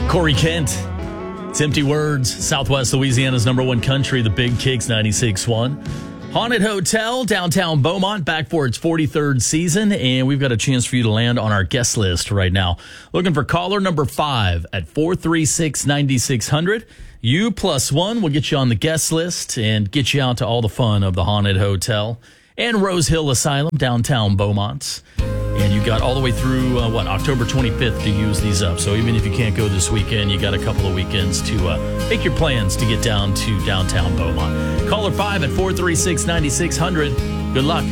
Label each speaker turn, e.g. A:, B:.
A: Corey Kent. It's Empty Words, Southwest Louisiana's number one country, the Big Kicks 96.1. Haunted Hotel, downtown Beaumont, back for its 43rd season, and we've got a chance for you to land on our guest list right now. Looking for caller number 5 at 436-9600. You plus one will get you on the guest list and get you out to all the fun of the Haunted Hotel and Rose Hill Asylum, downtown Beaumont. And you got all the way through, October 25th to use these up. So even if you can't go this weekend, you got a couple of weekends to make your plans to get down to downtown Beaumont. Caller 5 at 436-9600. Good luck.